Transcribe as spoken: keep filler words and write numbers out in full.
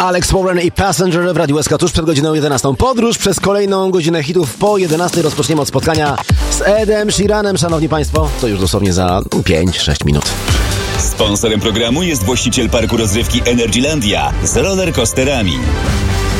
Alex Warren i Passenger w Radiu S K tuż przed godziną jedenastą. Podróż przez kolejną godzinę hitów po jedenastej rozpoczniemy od spotkania z Edem Sheeranem, szanowni państwo. To już dosłownie za pięć sześć minut. Sponsorem programu jest właściciel parku rozrywki Energylandia z rollercoasterami.